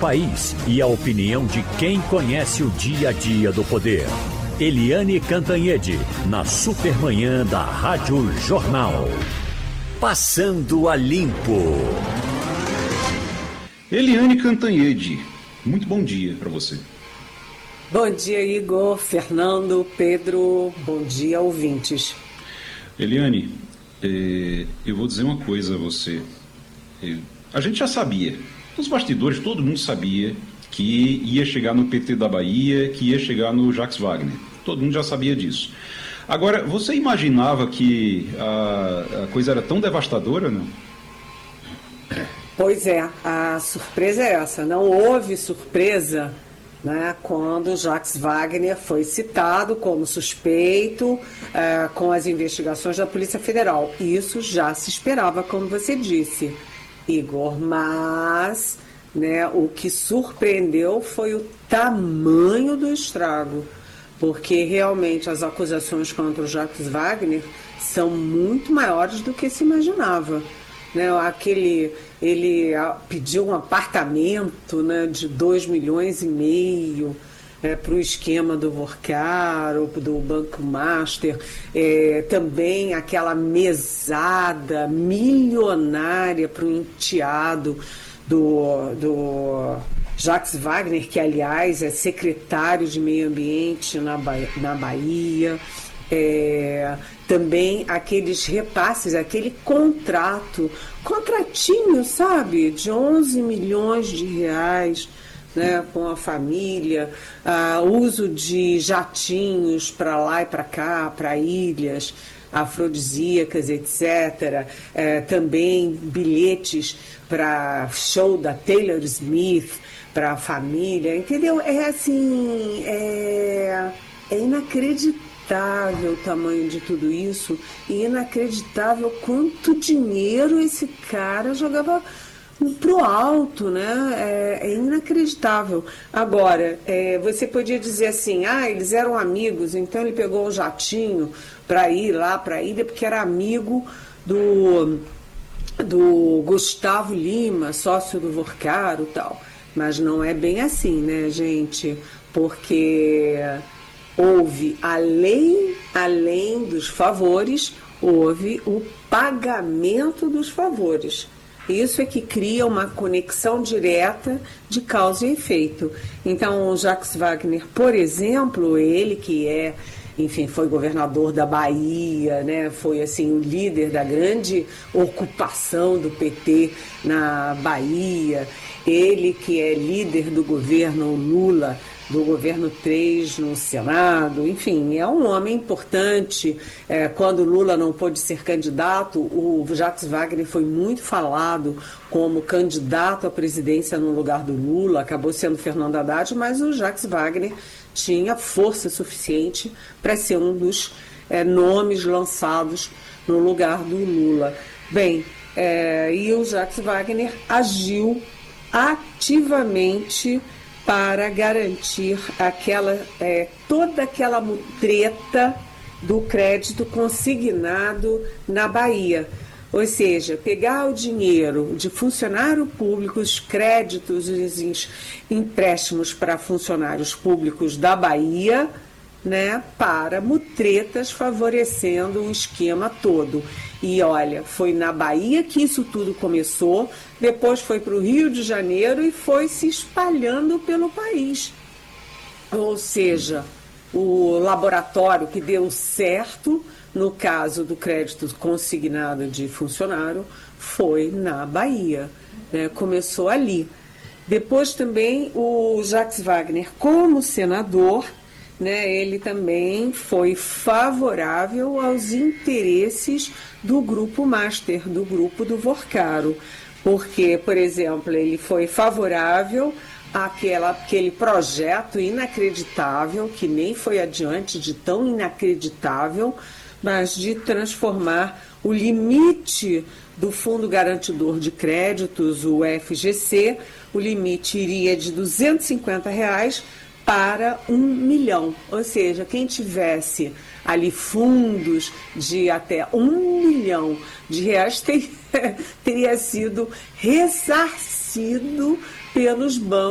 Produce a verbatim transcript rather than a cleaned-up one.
país e a opinião de quem conhece o dia a dia do poder. Eliane Cantanhede, na Supermanhã da Rádio Jornal. Passando a Limpo. Eliane Cantanhede, muito bom dia para você. Bom dia, Igor, Fernando, Pedro, bom dia, ouvintes. Eliane, eh, eu vou dizer uma coisa a você. Eh, a gente já sabia, nos bastidores todo mundo sabia que ia chegar no P T da Bahia, que ia chegar no Jacques Wagner. Todo mundo já sabia disso. Agora, você imaginava que a, a coisa era tão devastadora, não? Pois é, a surpresa é essa. Não houve surpresa, né, quando Jacques Wagner foi citado como suspeito é, com as investigações da Polícia Federal. Isso já se esperava, como você disse, Igor, mas, né, o que surpreendeu foi o tamanho do estrago, porque realmente as acusações contra o Jacques Wagner são muito maiores do que se imaginava. Né, aquele, ele pediu um apartamento, né, de dois milhões e meio é, para o esquema do Vorcaro, do Banco Master, é, também aquela mesada milionária para o enteado do, do Jacques Wagner, que aliás é secretário de Meio Ambiente na, ba na Bahia. É, também aqueles repasses, aquele contrato, contratinho, sabe, de onze milhões de reais, né, com a família, uh, uso de jatinhos para lá e para cá, para ilhas afrodisíacas, etcétera. É, também bilhetes para show da Taylor Smith, para a família, entendeu? É assim, é, é inacreditável o tamanho de tudo isso e inacreditável quanto dinheiro esse cara jogava pro alto, né? É, é inacreditável. Agora, é, você podia dizer assim, ah, eles eram amigos, então ele pegou um jatinho para ir lá para a ilha porque era amigo do, do Gustavo Lima, sócio do Vorcaro e tal. Mas não é bem assim, né, gente? Porque houve, além, além dos favores, houve o pagamento dos favores. Isso é que cria uma conexão direta de causa e efeito. Então, o Jacques Wagner, por exemplo, ele que é, enfim, foi governador da Bahia, né, foi assim o líder da grande ocupação do P T na Bahia, ele que é líder do governo Lula, do governo três no Senado, enfim, é um homem importante. É, quando Lula não pôde ser candidato, o Jacques Wagner foi muito falado como candidato à presidência no lugar do Lula, acabou sendo Fernando Haddad, mas o Jacques Wagner tinha força suficiente para ser um dos é, nomes lançados no lugar do Lula. Bem, é, e o Jacques Wagner agiu ativamente para garantir aquela, é, toda aquela treta do crédito consignado na Bahia. Ou seja, pegar o dinheiro de funcionário público, os créditos, os empréstimos para funcionários públicos da Bahia, né, para mutretas, favorecendo o esquema todo. E olha, foi na Bahia que isso tudo começou, depois foi para o Rio de Janeiro e foi se espalhando pelo país. Ou seja, o laboratório que deu certo, no caso do crédito consignado de funcionário, foi na Bahia, né, começou ali. Depois também o Jacques Wagner, como senador, né, ele também foi favorável aos interesses do Grupo Master, do grupo do Vorcaro, porque, por exemplo, ele foi favorável àquela, àquele projeto inacreditável, que nem foi adiante, de tão inacreditável, mas de transformar o limite do Fundo Garantidor de Créditos, o F G C, o limite iria de duzentos e cinquenta reais para um milhão, ou seja, quem tivesse ali fundos de até um milhão de reais ter, teria sido ressarcido pelos bancos